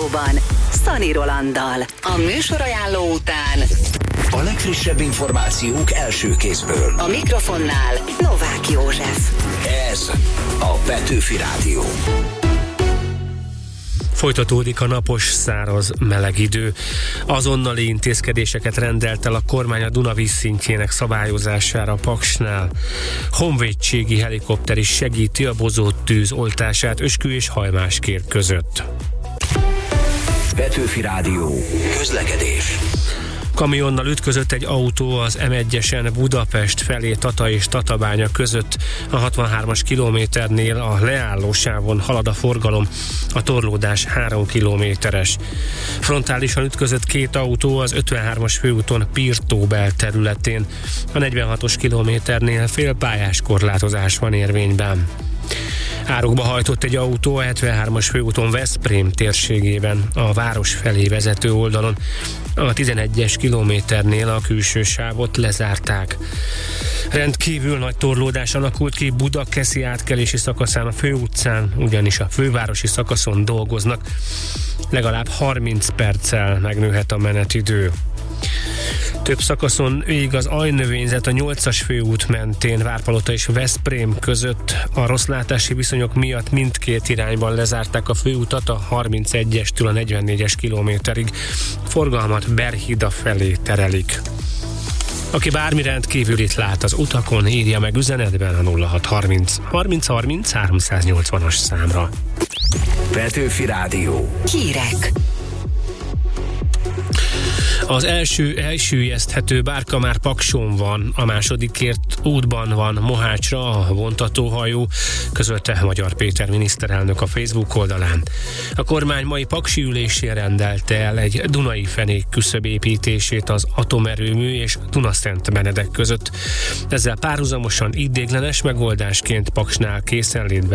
Rádióban Szani Rolanddal. A műsorajánló után a legfrissebb információk első kézből. A mikrofonnál Novák József. Ez a Petőfi Rádió. Folytatódik a napos, száraz, meleg idő. Azonnali intézkedéseket rendelt el a kormány a Duna vízszintjének szabályozására Paksnál. Honvédségi helikopter is segíti a bozót tűz oltását Öskü és Hajmáskér között. Petőfi Rádió. Közlekedés. Kamionnal ütközött egy autó az M1-esen Budapest felé Tata és Tatabánya között. A 63-as kilométernél a leállósávon halad a forgalom, a torlódás 3 kilométeres. Frontálisan ütközött két autó az 53-as főúton Pirtó belterületén. A 46-os kilométernél félpályás korlátozás van érvényben. Árokba hajtott egy autó a 73-as főúton Veszprém térségében, a város felé vezető oldalon. A 11-es kilométernél a külső sávot lezárták. Rendkívül nagy torlódás alakult ki Budakeszi átkelési szakaszán a főutcán, ugyanis a fővárosi szakaszon dolgoznak. Legalább 30 perccel megnőhet a menetidő. Több szakaszon végig az ajnövényzet a 8-as főút mentén Várpalota és Veszprém között. A rosszlátási viszonyok miatt mindkét irányban lezárták a főutat a 31-estől a 44-es kilométerig. Forgalmat Berhida felé terelik. Aki bármi rendkívülit lát az utakon, írja meg üzenetben a 0630 30 30 380-as számra. Petőfi Rádió. Hírek. Az első elsüllyeszthető bárka már Pakson van, a másodikért útban van Mohácsra a vontatóhajó, közölte Magyar Péter miniszterelnök a Facebook oldalán. A kormány mai paksi ülésén rendelte el egy Dunai fenék küszöb építését az atomerőmű és Dunaszent Benedek között. Ezzel párhuzamosan ideiglenes megoldásként Paksnál készenlétben